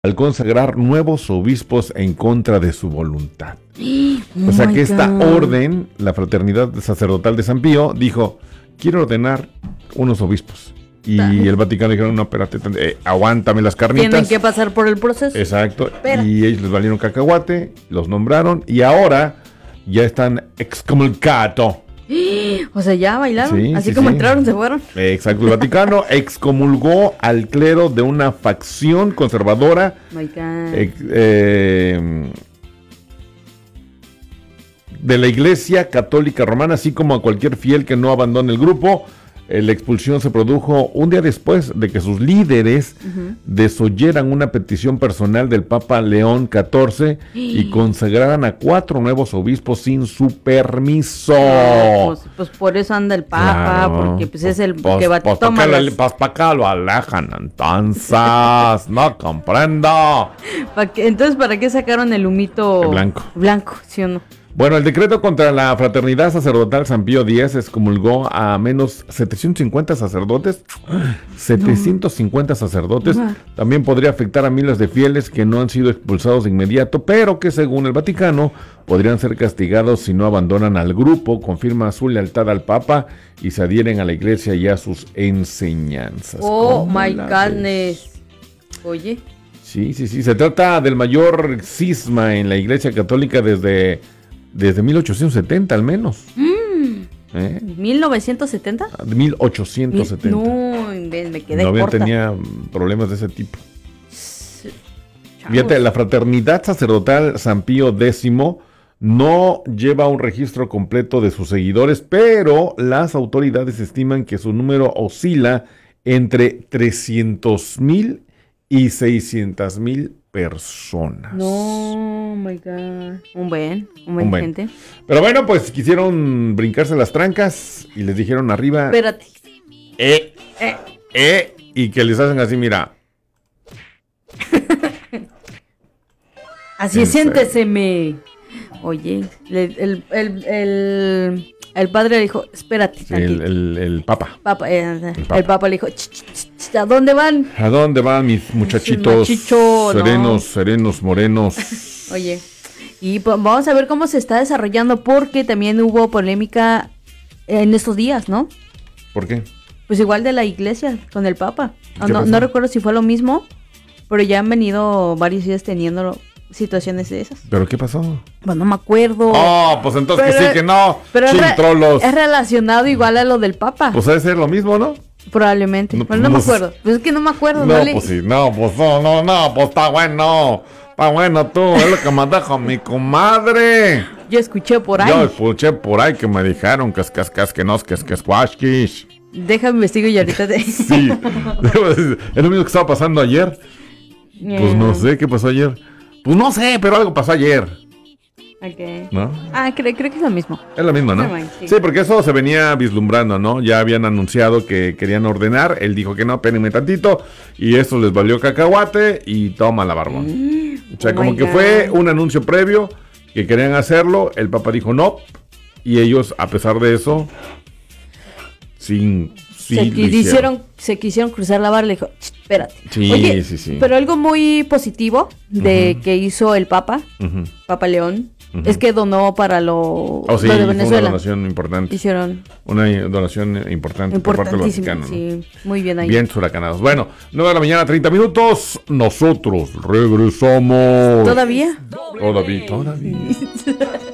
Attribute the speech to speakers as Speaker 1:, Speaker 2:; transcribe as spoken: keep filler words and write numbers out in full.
Speaker 1: al consagrar nuevos obispos en contra de su voluntad.
Speaker 2: Oh
Speaker 1: o sea que
Speaker 2: my
Speaker 1: esta
Speaker 2: God.
Speaker 1: orden, la Fraternidad Sacerdotal de San Pío, dijo, quiero ordenar unos obispos. Y
Speaker 2: Ay.
Speaker 1: el Vaticano dijeron, no, espérate, eh, aguántame las carnitas.
Speaker 2: Tienen que pasar por el proceso.
Speaker 1: Exacto.
Speaker 2: Espera.
Speaker 1: Y ellos les valieron cacahuate, los nombraron y ahora ya están excomulgados.
Speaker 2: O sea, ya bailaron.
Speaker 1: Sí,
Speaker 2: Así
Speaker 1: sí,
Speaker 2: como
Speaker 1: sí.
Speaker 2: entraron, se fueron.
Speaker 1: Exacto. El Vaticano excomulgó al clero de una facción conservadora.
Speaker 2: My God.
Speaker 1: eh, eh, de la Iglesia Católica Romana, así como a cualquier fiel que no abandone el grupo. Eh, La expulsión se produjo un día después de que sus líderes
Speaker 2: Ujú.
Speaker 1: desoyeran una petición personal del Papa León catorce y consagraran a cuatro nuevos obispos sin su permiso.
Speaker 2: No, pues, pues por eso anda el Papa,
Speaker 1: Claro.
Speaker 2: porque pues es el
Speaker 1: Pues,
Speaker 2: que va
Speaker 1: pues,
Speaker 2: a tomar
Speaker 1: ¿para qué
Speaker 2: las-
Speaker 1: lo- pues, ¿para qué lo alejan entonces? No comprendo.
Speaker 2: ¿para qué- entonces, ¿para qué sacaron el humito
Speaker 1: El blanco.
Speaker 2: Blanco, ¿sí o no?
Speaker 1: Bueno, el decreto contra la Fraternidad Sacerdotal San Pío X excomulgó a menos setecientos cincuenta sacerdotes. setecientos cincuenta sacerdotes.
Speaker 2: Ajá.
Speaker 1: También podría afectar a miles de fieles que no han sido expulsados de inmediato, pero que según el Vaticano podrían ser castigados si no abandonan al grupo, confirma su lealtad al Papa y se adhieren a la Iglesia y a sus enseñanzas.
Speaker 2: Oh
Speaker 1: ¿Cómo
Speaker 2: my
Speaker 1: la ves?
Speaker 2: goodness. Oye,
Speaker 1: Sí, sí, sí. Se trata del mayor cisma en la Iglesia Católica desde, desde mil ochocientos setenta al menos. ¿Eh?
Speaker 2: ¿mil novecientos setenta?
Speaker 1: mil ochocientos setenta.
Speaker 2: No, inven- me quedé
Speaker 1: No había,
Speaker 2: corta.
Speaker 1: tenía mm, problemas de ese tipo.
Speaker 2: Chavos.
Speaker 1: Fíjate, la Fraternidad Sacerdotal San Pío X no lleva un registro completo de sus seguidores, pero las autoridades estiman que su número oscila entre trescientos mil y seiscientos mil personas.
Speaker 2: No, my God. Un buen, un buen
Speaker 1: Un buen.
Speaker 2: gente.
Speaker 1: Pero bueno, pues quisieron brincarse las trancas y les dijeron arriba,
Speaker 2: Espérate.
Speaker 1: eh,
Speaker 2: Eh,
Speaker 1: eh, y que les hacen así, mira.
Speaker 2: así
Speaker 1: En
Speaker 2: es, siénteseme. Oye, le- el, el, el, el padre le dijo, espérate,
Speaker 1: Sí, el,
Speaker 2: tantito.
Speaker 1: el- el Papa.
Speaker 2: Papa, eh, el,
Speaker 1: Papa.
Speaker 2: papa. le dijo, "Ch, ch, ch, ch, ¿a dónde van?
Speaker 1: ¿A dónde van mis muchachitos
Speaker 2: machicho, no.
Speaker 1: serenos, serenos, morenos?
Speaker 2: Oye, y pues, vamos a ver cómo se está desarrollando, porque también hubo polémica en estos días, ¿no?
Speaker 1: ¿Por qué?
Speaker 2: Pues igual de la iglesia con el papa. Ah,
Speaker 1: ¿Qué
Speaker 2: no,
Speaker 1: pasó?
Speaker 2: no recuerdo si fue lo mismo, pero ya han venido varios días teniendo situaciones de esas.
Speaker 1: ¿Pero qué pasó?
Speaker 2: Pues no me acuerdo.
Speaker 1: Oh, pues entonces que
Speaker 2: Pero-
Speaker 1: sí, que no.
Speaker 2: pero es, re-
Speaker 1: Chintrolos.
Speaker 2: es relacionado igual a lo del papa.
Speaker 1: Pues ha de ser lo mismo, ¿no?
Speaker 2: Probablemente.
Speaker 1: no,
Speaker 2: pero no
Speaker 1: no
Speaker 2: me
Speaker 1: sé.
Speaker 2: acuerdo. Pues es que no me acuerdo.
Speaker 1: No,
Speaker 2: No, le-
Speaker 1: pues sí, no, pues no, no, no, pues está bueno. Está bueno tú, es lo que me dijo mi comadre.
Speaker 2: Yo escuché por ahí.
Speaker 1: Yo escuché por ahí que me dijeron que es que es que es que no, es que es que es guasquish.
Speaker 2: Déjame investigo y ahorita te...
Speaker 1: Sí, es lo mismo que estaba pasando ayer. Pues no sé qué pasó ayer. Pues no sé, pero algo pasó ayer,
Speaker 2: Ok.
Speaker 1: ¿no?
Speaker 2: Ah, creo, creo que es lo mismo.
Speaker 1: Es lo mismo, ¿no?
Speaker 2: Never mind, sí.
Speaker 1: Sí, porque eso se venía vislumbrando, ¿no? Ya habían anunciado que querían ordenar. Él dijo que no, espérenme tantito. Y eso les valió cacahuate y toma la barbón. O sea,
Speaker 2: Oh
Speaker 1: como
Speaker 2: my
Speaker 1: que
Speaker 2: God.
Speaker 1: fue un anuncio previo que querían hacerlo. El Papa dijo no. Y ellos, a pesar de eso, sin... Sí,
Speaker 2: se,
Speaker 1: lo
Speaker 2: qui- hicieron, se quisieron cruzar la barra y le dijo, "Ch, espérate.
Speaker 1: Sí,
Speaker 2: Oye,
Speaker 1: sí, sí.
Speaker 2: Pero algo muy positivo de que hizo el Papa,
Speaker 1: Ujú.
Speaker 2: Papa León,
Speaker 1: Ujú.
Speaker 2: es que donó para lo,
Speaker 1: Oh, sí,
Speaker 2: lo de
Speaker 1: fue una
Speaker 2: Venezuela.
Speaker 1: donación importante.
Speaker 2: Hicieron
Speaker 1: Una donación importante por parte del
Speaker 2: importantísimo.
Speaker 1: Vaticano, ¿no?
Speaker 2: Sí, muy bien ahí.
Speaker 1: Bien huracanados. Bueno, nueve de la mañana, treinta minutos. Nosotros regresamos.
Speaker 2: ¿Todavía?
Speaker 1: Todavía, todavía.